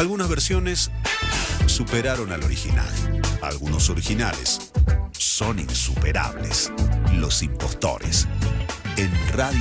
Algunas versiones superaron al original. Algunos originales son insuperables. Los impostores. En Radio